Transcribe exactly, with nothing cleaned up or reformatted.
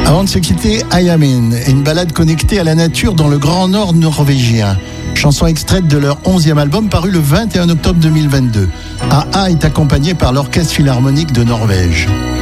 Avant de se quitter, Ayamin, une balade connectée à la nature dans le Grand Nord norvégien. Chanson extraite de leur onzième album paru le vingt et un octobre deux mille vingt-deux. A A est accompagné par l'Orchestre Philharmonique de Norvège.